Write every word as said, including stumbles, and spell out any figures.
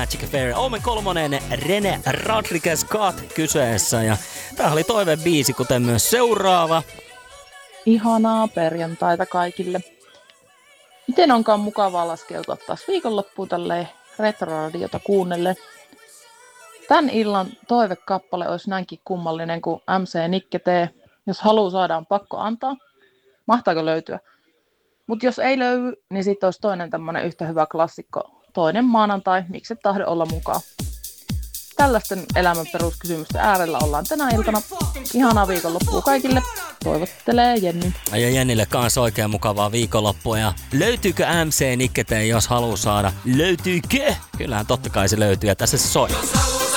Magic Affair. Omen kolmonen Rene Rodriguez Scott kyseessä. Ja tää oli toivebiisi, kuten myös seuraava. Ihanaa perjantaita kaikille. Miten onkaan mukavaa laskeutua taas viikonloppuun tälleen retroradiota kuunnelle. Tän illan toivekappale olisi näinkin kummallinen kuin M C Nikke T. Jos haluu saada, on pakko antaa. Mahtaako löytyä? Mutta jos ei löydy, niin sitten olisi toinen tämmöinen yhtä hyvä klassikko. Toinen maanantai, miksi et tahdo olla mukaan. Tällaisten elämän peruskysymysten äärellä ollaan tänä iltana. Ihanaa viikonloppua kaikille. Toivottelee Jenni. Ja Jennille kanssa oikein mukavaa viikonloppua. Ja löytyykö M C Nikke T, jos haluu saada? Löytyykö? Kyllähän totta kai se löytyy ja tässä se soi.